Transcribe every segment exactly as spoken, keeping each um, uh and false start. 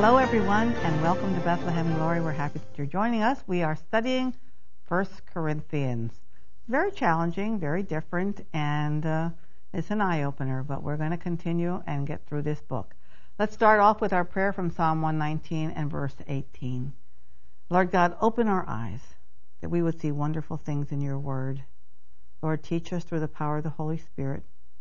Hello, everyone, and welcome to Bethlehem Glory. We're happy that you're joining us. We are studying First Corinthians. Very challenging, very different, and uh, it's an eye-opener, but we're going to continue and get through this book. Let's start off with our prayer from Psalm one nineteen and verse eighteen. Lord God, open our eyes that we would see wonderful things in your word. Lord, teach us through the power of the Holy Spirit.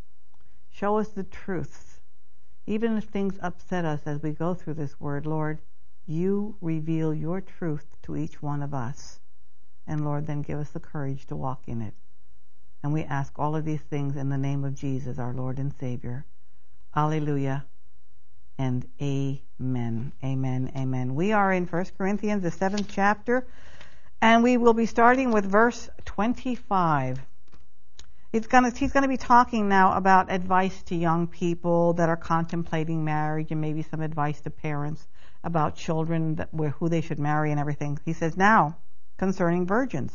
Show us the truths. Even if things upset us as we go through this word, Lord, you reveal your truth to each one of us. And Lord, then give us the courage to walk in it. And we ask all of these things in the name of Jesus, our Lord and Savior. Alleluia and amen. Amen, amen. We are in First Corinthians, the seventh chapter, and we will be starting with verse twenty-five. He's going to, he's going to be talking now about advice to young people that are contemplating marriage, and maybe some advice to parents about children, that, who they should marry and everything. He says, now, concerning virgins,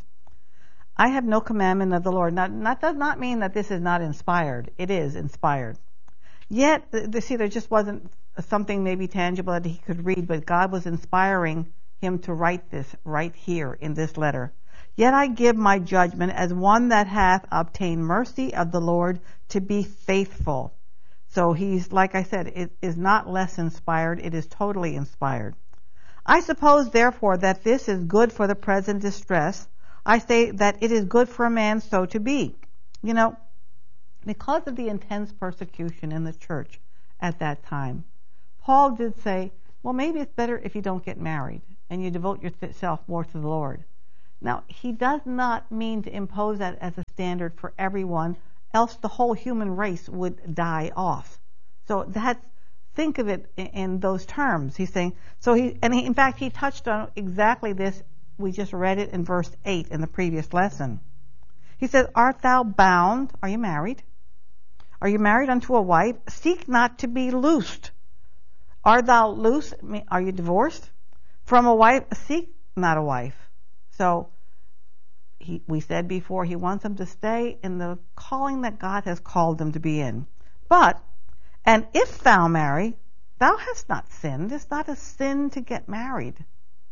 I have no commandment of the Lord. Now, that does not mean that this is not inspired. It is inspired. Yet, the, see, there just wasn't something maybe tangible that he could read, but God was inspiring him to write this right here in this letter. Yet I give my judgment as one that hath obtained mercy of the Lord to be faithful. So he's, like I said, it is not less inspired. It is totally inspired. I suppose, therefore, that this is good for the present distress. I say that it is good for a man so to be. You know, because of the intense persecution in the church at that time, Paul did say, well, maybe it's better if you don't get married and you devote yourself more to the Lord. Now, he does not mean to impose that as a standard for everyone, else the whole human race would die off. So that's, think of it in, in those terms. He's saying, so he, and he, in fact, he touched on exactly this. We just read it in verse eight in the previous lesson. He says, art thou bound? Are you married? Are you married unto a wife? Seek not to be loosed. Art thou loose? Are you divorced? From a wife? Seek not a wife. So he, we said before, he wants them to stay in the calling that God has called them to be in. But, and if thou marry, thou hast not sinned. It's not a sin to get married.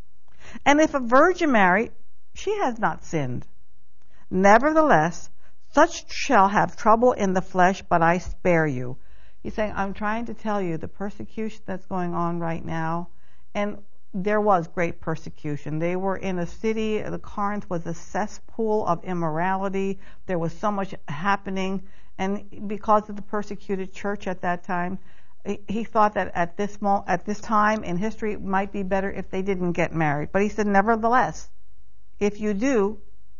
And if a virgin marry, she has not sinned. Nevertheless, such shall have trouble in the flesh, but I spare you. He's saying, I'm trying to tell you the persecution that's going on right now, and there was great persecution. They were in a city, the Corinth was a cesspool of immorality. There was so much happening. And because of the persecuted church at that time, he thought that at this mo- at this time in history, it might be better if they didn't get married. But he said, nevertheless, if you do,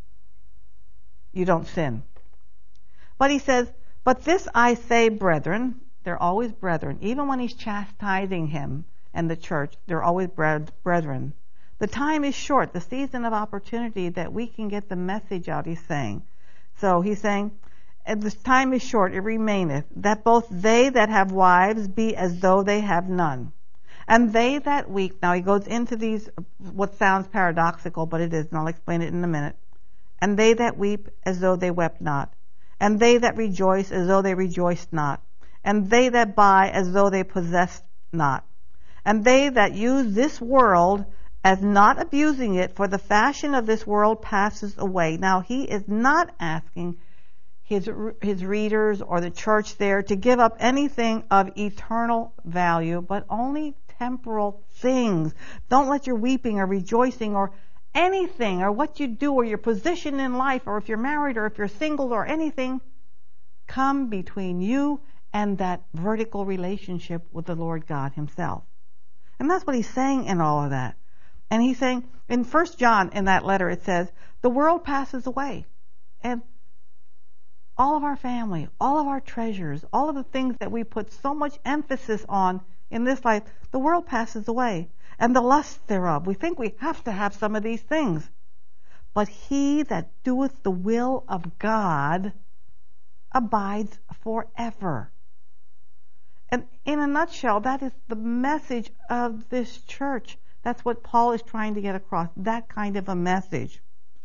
you don't sin. But he says, but this I say, brethren, they're always brethren, even when he's chastising him and the church, they're always brethren. The time is short, the season of opportunity that we can get the message out, he's saying. So he's saying, and the time is short, it remaineth, that both they that have wives be as though they have none. And they that weep, now he goes into these, what sounds paradoxical, but it is, and I'll explain it in a minute. And they that weep as though they wept not. And they that rejoice as though they rejoiced not. And they that buy as though they possessed not. And they that use this world as not abusing it, for the fashion of this world passes away. Now, he is not asking his his readers or the church there to give up anything of eternal value, but only temporal things. Don't let your weeping or rejoicing or anything or what you do or your position in life or if you're married or if you're single or anything come between you and that vertical relationship with the Lord God himself. And that's what he's saying in all of that. And he's saying, in First John, in that letter, it says, the world passes away. And all of our family, all of our treasures, all of the things that we put so much emphasis on in this life, the world passes away. And the lust thereof. We think we have to have some of these things. But he that doeth the will of God abides forever. And in a nutshell, that is the message of this church. That's what Paul is trying to get across, that kind of a message.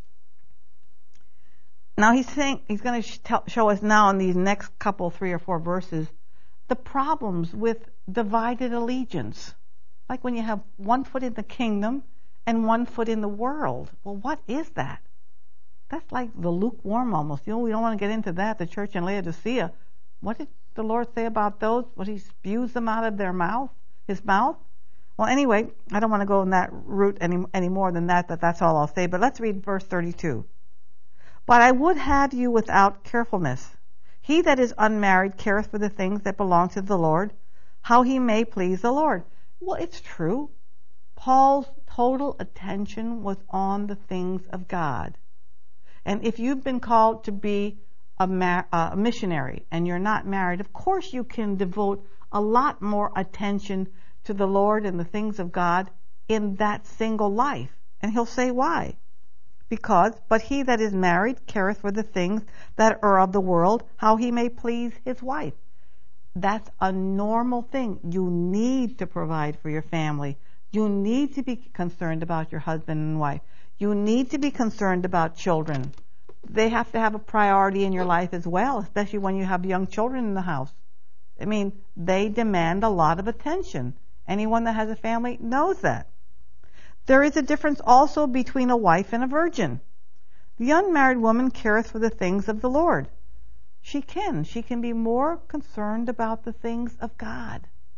Now he's saying, he's going to show us now in these next couple, three or four verses, the problems with divided allegiance. Like when you have one foot in the kingdom and one foot in the world. Well, what is that? That's like the lukewarm almost. You know, we don't want to get into that. The church in Laodicea, what did the Lord say about those? What, he spews them out of their mouth, his mouth? Well, anyway, I don't want to go in that route any, any more than that, but that's all I'll say. But let's read verse thirty-two. But I would have you without carefulness. He that is unmarried careth for the things that belong to the Lord, how he may please the Lord. Well, it's true. Paul's total attention was on the things of God. And if you've been called to be a, mar- uh, a missionary and you're not married, of course you can devote a lot more attention to the Lord and the things of God in that single life. And he'll say why. Because, but he that is married careth for the things that are of the world, how he may please his wife. That's a normal thing. You need to provide for your family. You need to be concerned about your husband and wife. You need to be concerned about children. They have to have a priority in your life as well, especially when you have young children in the house. I mean, they demand a lot of attention. Anyone that has a family knows that. There is a difference also between a wife and a virgin. The unmarried woman careth for the things of the Lord. She can. She can be more concerned about the things of God,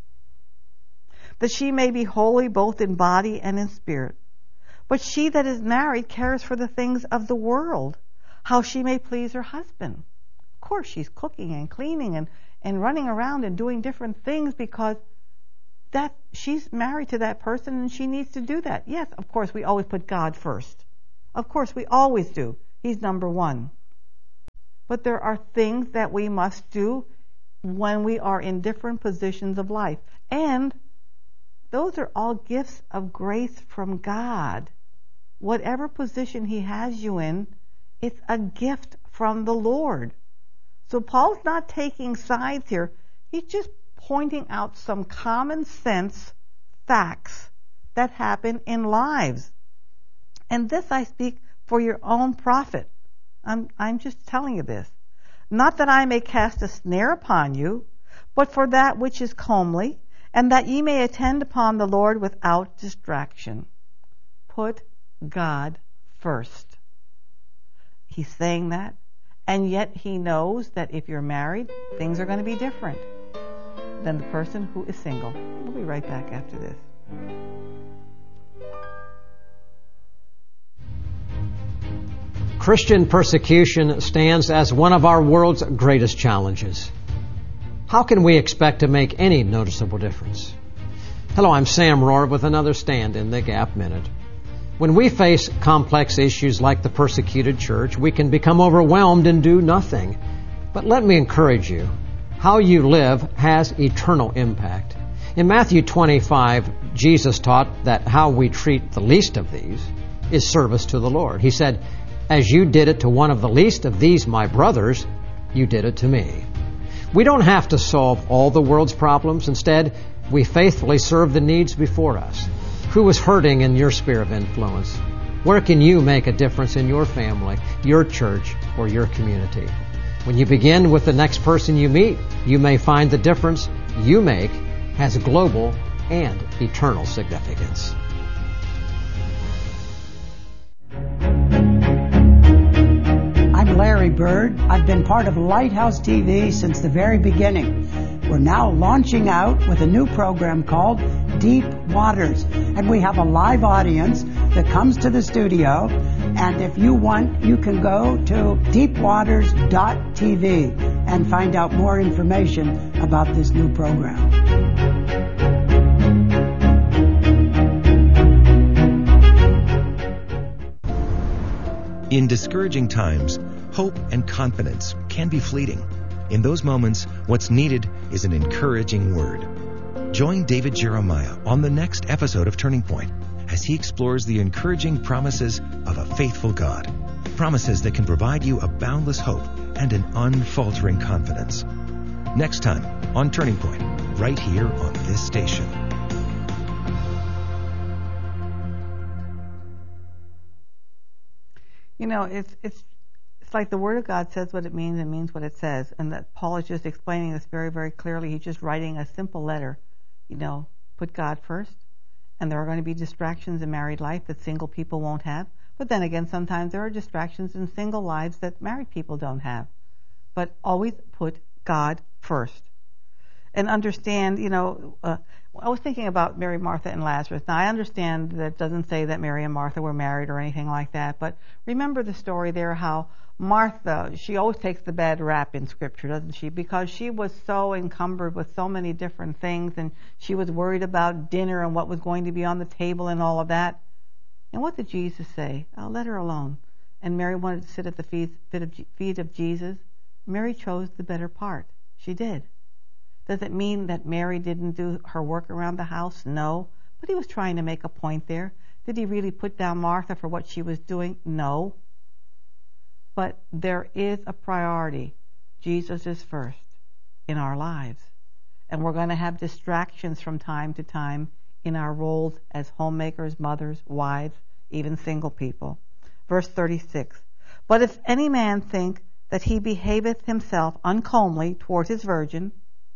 that she may be holy both in body and in spirit. But she that is married cares for the things of the world, how she may please her husband. Of course, she's cooking and cleaning and, and running around and doing different things because that she's married to that person and she needs to do that. Yes, of course, we always put God first. Of course, we always do. He's number one. But there are things that we must do when we are in different positions of life. And those are all gifts of grace from God. Whatever position he has you in, it's a gift from the Lord. So Paul's not taking sides here. He's just pointing out some common sense facts that happen in lives. And this I speak for your own profit. I'm, I'm just telling you this. Not that I may cast a snare upon you, but for that which is comely, and that ye may attend upon the Lord without distraction. Put God first. He's saying that, and yet he knows that if you're married, things are going to be different than the person who is single. We'll be right back after this. Christian persecution stands as one of our world's greatest challenges. How can we expect to make any noticeable difference? Hello, I'm Sam Rohr with another Stand in the Gap Minute. When we face complex issues like the persecuted church, we can become overwhelmed and do nothing. But let me encourage you. How you live has eternal impact. In Matthew twenty-five, Jesus taught that how we treat the least of these is service to the Lord. He said, "As you did it to one of the least of these, my brothers, you did it to me." We don't have to solve all the world's problems. Instead, we faithfully serve the needs before us. Who is hurting in your sphere of influence? Where can you make a difference in your family, your church, or your community? When you begin with the next person you meet, you may find the difference you make has global and eternal significance. I'm Larry Bird. I've been part of Lighthouse T V since the very beginning. We're now launching out with a new program called Deep Waters. And we have a live audience that comes to the studio. And if you want, you can go to deep waters dot t v and find out more information about this new program. In discouraging times, hope and confidence can be fleeting. In those moments, what's needed is an encouraging word. Join David Jeremiah on the next episode of Turning Point as he explores the encouraging promises of a faithful God. Promises that can provide you a boundless hope and an unfaltering confidence. Next time on Turning Point, right here on this station. You know, it's it's it's like the Word of God says what it means and means what it says, and that Paul is just explaining this very, very clearly. He's just writing a simple letter. You know, put God first. And there are going to be distractions in married life that single people won't have. But then again, sometimes there are distractions in single lives that married people don't have. But always put God first. And understand, you know, uh, I was thinking about Mary, Martha, and Lazarus. Now, I understand that it doesn't say that Mary and Martha were married or anything like that, but remember the story there how Martha, she always takes the bad rap in Scripture, doesn't she? Because she was so encumbered with so many different things, and she was worried about dinner and what was going to be on the table and all of that. And what did Jesus say? Oh, let her alone. And Mary wanted to sit at the feet of Jesus. Mary chose the better part. She did. Does it mean that Mary didn't do her work around the house? No. But he was trying to make a point there. Did he really put down Martha for what she was doing? No. But there is a priority. Jesus is first in our lives. And we're going to have distractions from time to time in our roles as homemakers, mothers, wives, even single people. Verse thirty-six. But if any man think that he behaveth himself uncomely toward his virgin,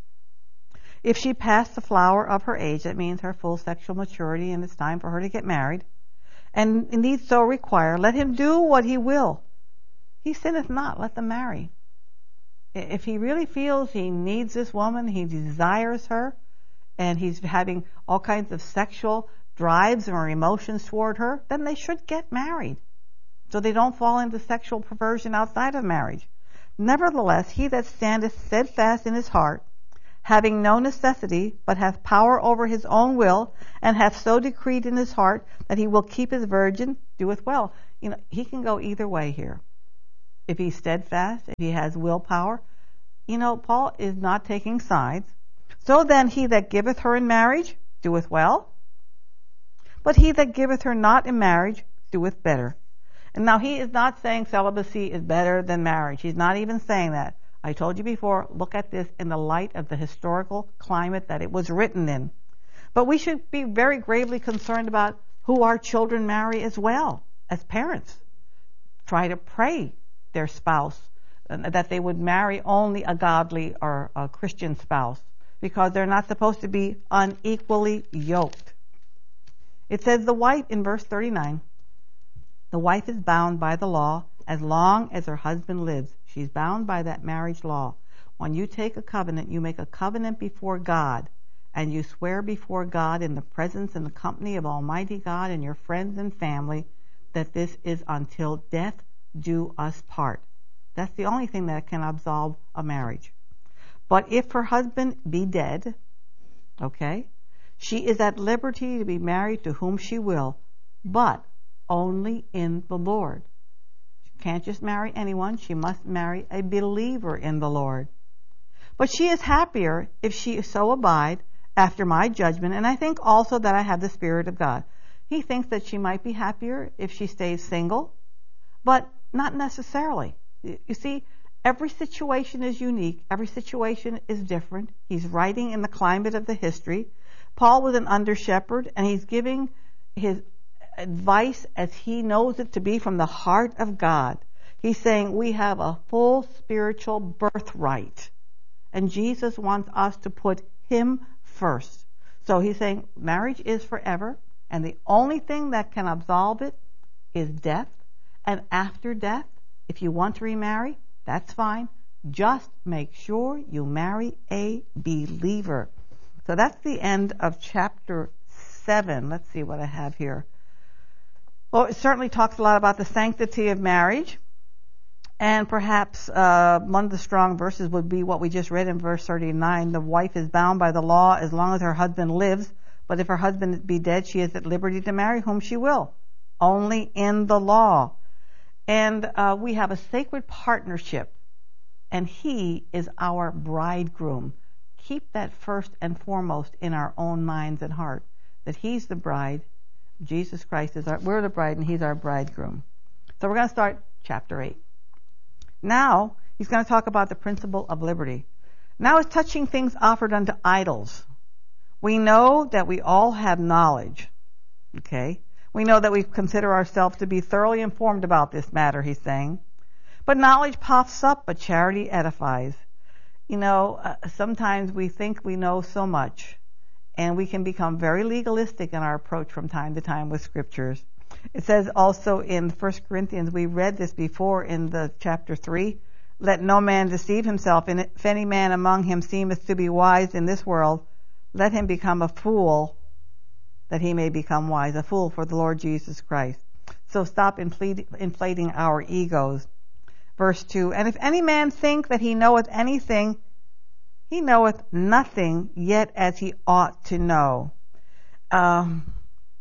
if she pass the flower of her age, that means her full sexual maturity, and it's time for her to get married, and indeed so require, let him do what he will. He sinneth not, let them marry. If he really feels he needs this woman, he desires her, and he's having all kinds of sexual drives or emotions toward her, then they should get married, so they don't fall into sexual perversion outside of marriage. Nevertheless, he that standeth steadfast in his heart, having no necessity, but hath power over his own will, and hath so decreed in his heart that he will keep his virgin, doeth well. You know, he can go either way here. If he's steadfast, if he has willpower, you know, Paul is not taking sides. So then he that giveth her in marriage doeth well, but he that giveth her not in marriage doeth better. And now he is not saying celibacy is better than marriage. He's not even saying that. I told you before, look at this in the light of the historical climate that it was written in. But we should be very gravely concerned about who our children marry as well, as parents. Try to pray their spouse that they would marry only a godly or a Christian spouse, because they're not supposed to be unequally yoked. It says the wife in verse thirty-nine, the wife is bound by the law as long as her husband lives. She's bound by that marriage law. When you take a covenant, you make a covenant before God, and you swear before God in the presence and the company of Almighty God and your friends and family that this is until death do us part. That's the only thing that can absolve a marriage. But if her husband be dead, okay, she is at liberty to be married to whom she will, but only in the Lord. Can't just marry anyone. She must marry a believer in the Lord. But she is happier if she so abide after my judgment, and I think also that I have the Spirit of God. He thinks that she might be happier if she stays single, but not necessarily. You see, every situation is unique. Every situation is different. He's writing in the climate of the history. Paul was an under-shepherd, and he's giving his advice as he knows it to be from the heart of God. He's saying we have a full spiritual birthright, and Jesus wants us to put him first. So he's saying marriage is forever, and the only thing that can absolve it is death. And after death, if you want to remarry, that's fine. Just make sure you marry a believer. So that's the end of chapter seven. Let's see what I have here. Well, it certainly talks a lot about the sanctity of marriage. And perhaps uh, one of the strong verses would be what we just read in verse thirty-nine. The wife is bound by the law as long as her husband lives. But if her husband be dead, she is at liberty to marry whom she will. Only in the law. And uh, we have a sacred partnership. And he is our bridegroom. Keep that first and foremost in our own minds and heart. That he's the bride. Jesus Christ is our, we're the bride, and he's our bridegroom. So we're going to start chapter eight. Now, he's going to talk about the principle of liberty. Now it's touching things offered unto idols. We know that we all have knowledge. Okay? We know that we consider ourselves to be thoroughly informed about this matter, he's saying. But knowledge puffs up, but charity edifies. You know, uh, sometimes we think we know so much. and we can become very legalistic in our approach from time to time with scriptures. It says also in First Corinthians, we read this before in the chapter three, let no man deceive himself, and if any man among him seemeth to be wise in this world, let him become a fool, that he may become wise, a fool for the Lord Jesus Christ. So stop inflating our egos. Verse two, and if any man think that he knoweth anything, he knoweth nothing yet as he ought to know. Um,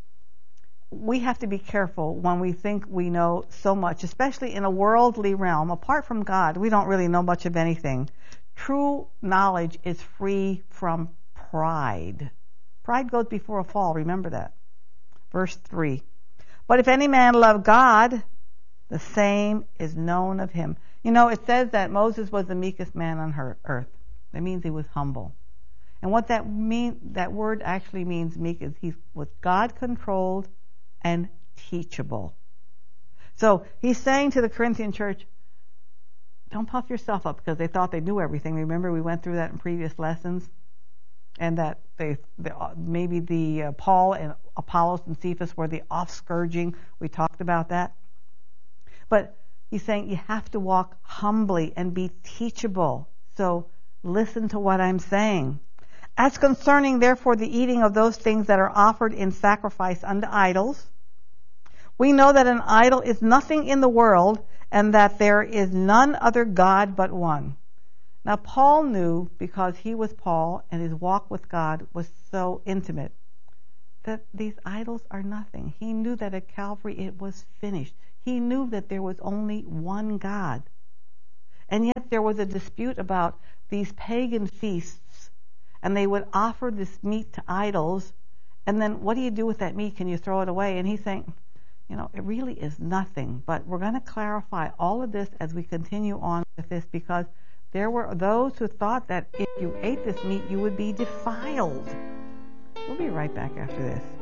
we have to be careful when we think we know so much, especially in a worldly realm. Apart from God, we don't really know much of anything. True knowledge is free from pride. Pride goes before a fall, remember that. Verse three, but if any man love God, the same is known of him. You know, it says that Moses was the meekest man on earth. That means he was humble. And what that mean, that word actually means meek is he was God-controlled and teachable. So he's saying to the Corinthian church, don't puff yourself up because they thought they knew everything. Remember, we went through that in previous lessons, and that they, they maybe the uh, Paul and Apollos and Cephas were the off-scourging. We talked about that. But he's saying you have to walk humbly and be teachable. So listen to what I'm saying. As concerning, therefore, the eating of those things that are offered in sacrifice unto idols, we know that an idol is nothing in the world, and that there is none other God but one. Now, Paul knew, because he was Paul and his walk with God was so intimate, that these idols are nothing. He knew that at Calvary it was finished. He knew that there was only one God. And yet there was a dispute about these pagan feasts, and they would offer this meat to idols, and then what do you do with that meat? Can you throw it away? And he's saying, you know, it really is nothing. But we're going to clarify all of this as we continue on with this, because there were those who thought that if you ate this meat, you would be defiled. We'll be right back after this.